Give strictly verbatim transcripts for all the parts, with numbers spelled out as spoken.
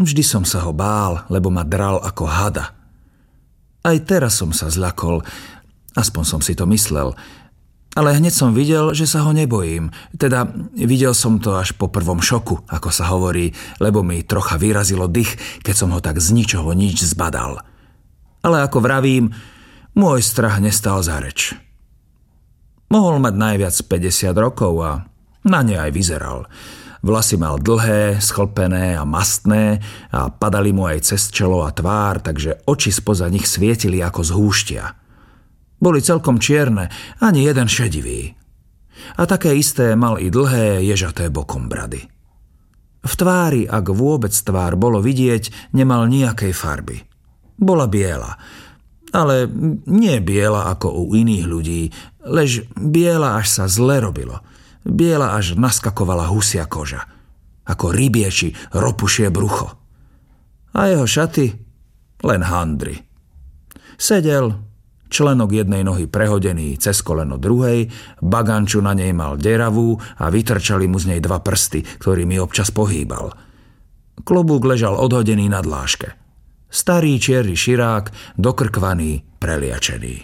Vždy som sa ho bál, lebo ma dral ako hada. Aj teraz som sa zľakol, aspoň som si to myslel, ale hneď som videl, že sa ho nebojím. Teda videl som to až po prvom šoku, ako sa hovorí, lebo mi trocha vyrazilo dych, keď som ho tak z ničoho nič zbadal. Ale ako vravím, môj strach nestal za reč. Mohol mať najviac päťdesiat rokov a na ne aj vyzeral. Vlasy mal dlhé, schlpené a mastné a padali mu aj cez čelo a tvár, takže oči spoza nich svietili ako z húštia. Boli celkom čierne, ani jeden šedivý. A také isté mal i dlhé, ježaté bokom brady. V tvári, ak vôbec tvár bolo vidieť, nemal nejakej farby. Bola biela, ale nie biela ako u iných ľudí, lež biela až sa zle robilo. Biela až naskakovala husia koža, ako rybie či ropušie brucho. A jeho šaty len handry. Sedel, členok jednej nohy prehodený cez koleno druhej, baganču na nej mal deravú a vytrčali mu z nej dva prsty, ktorými občas pohýbal. Klobúk ležal odhodený na dláške. Starý čierny širák, dokrkvaný, preliačený.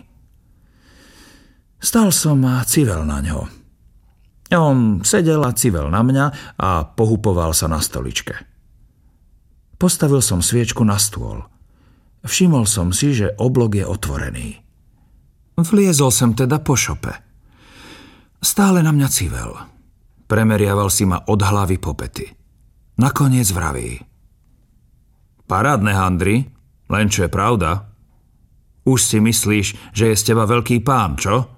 Stal som a civel na ňo. On sedel a civel na mňa a pohupoval sa na stoličke. Postavil som sviečku na stôl. Všimol som si, že oblok je otvorený. Vliezol som teda po šope. Stále na mňa civel. Premeriaval si ma od hlavy po pety. Nakoniec vraví: Parádne handry, len čo je pravda. Už si myslíš, že je z teba veľký pán, čo?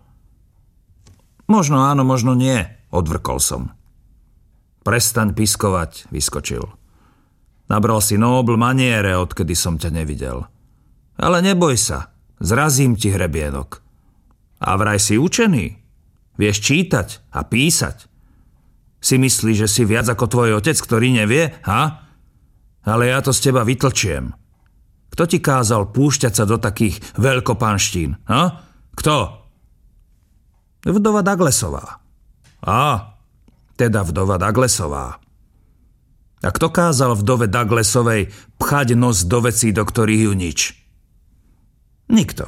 Možno áno, možno nie, odvrkol som. Prestaň piskovať, vyskočil. Nabral si nobl maniere, odkedy som ťa nevidel. Ale neboj sa, zrazím ti hrebienok. A vraj si učený. Vieš čítať a písať. Si myslíš, že si viac ako tvoj otec, ktorý nevie, ha? Ale ja to z teba vytlčiem. Kto ti kázal púšťať sa do takých veľkopánštín, ha? Kto? Vdova Douglesová. Á, teda vdova Douglesová. A kto kázal vdove Douglesovej pchať nos do vecí, do ktorých ju nič? Nikto.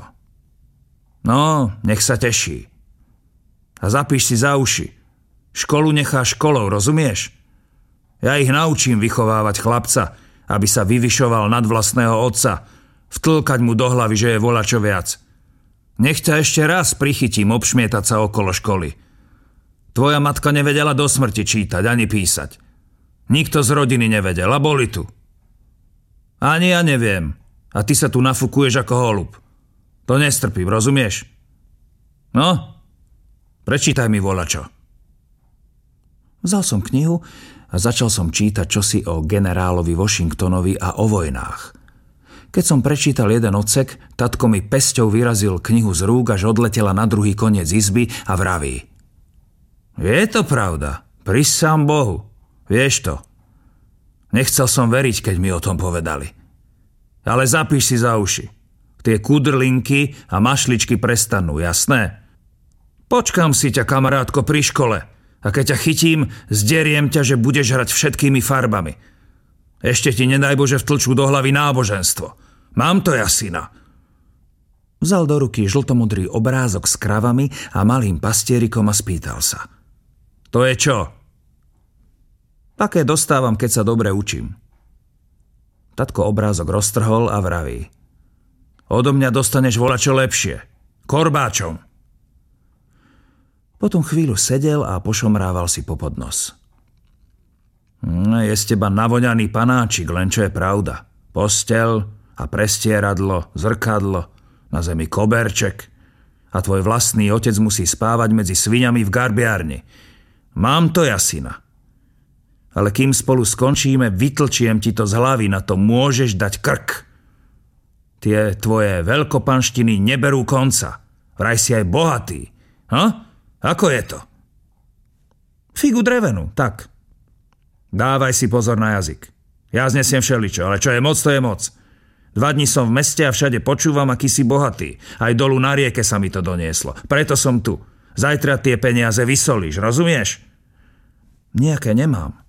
No, nech sa teší. A zapíš si za uši. Školu nechá školou, rozumieš? Ja ich naučím vychovávať chlapca, aby sa vyvyšoval nad vlastného otca, vtlkať mu do hlavy, že je volačo viac. Nech ťa ešte raz prichytím obšmietať sa okolo školy. Tvoja matka nevedela do smrti čítať ani písať. Nikto z rodiny nevedel a boli tu. Ani ja neviem. A ty sa tu nafúkuješ ako holub. To nestrpím, rozumieš? No, prečítaj mi volačo. Vzal som knihu a začal som čítať čosi o generálovi Washingtonovi a o vojnách. Keď som prečítal jeden odsek, tatko mi pesťou vyrazil knihu z rúk, až odletela na druhý koniec izby a vraví: Je to pravda, prisám Bohu, vieš to. Nechcel som veriť, keď mi o tom povedali. Ale zapíš si za uši. Tie kudrlinky a mašličky prestanú, jasné? Počkám si ťa, kamarátko, pri škole. A keď ťa chytím, zderiem ťa, že budeš hrať všetkými farbami. Ešte ti nedaj Bože vtlčú do hlavy náboženstvo. Mám to ja, syna. Vzal do ruky žltomodrý obrázok s kravami a malým pastierikom a spýtal sa: To je čo? Také dostávam, keď sa dobre učím. Tatko obrázok roztrhol a vraví: Odo mňa dostaneš volačo lepšie. Korbáčom. Potom chvíľu sedel a pošomrával si popod nos. Je z teba navoňaný panáčik, len čo je pravda. Posteľ a prestieradlo, zrkadlo, na zemi koberček a tvoj vlastný otec musí spávať medzi sviňami v garbiárni. Mám to ja, syna. Ale kým spolu skončíme, vytlčiem ti to z hlavy, na to môžeš dať krk. Tie tvoje veľkopanštiny neberú konca. Vraj si aj bohatý. Ha? Ako je to? Figu drevenú, tak. Dávaj si pozor na jazyk. Ja znesiem všeličo, ale čo je moc, to je moc. Dva dni som v meste a všade počúvam, aký si bohatý. Aj dolu na rieke sa mi to donieslo. Preto som tu. Zajtra tie peniaze vysolíš, rozumieš? Nejaké nemám.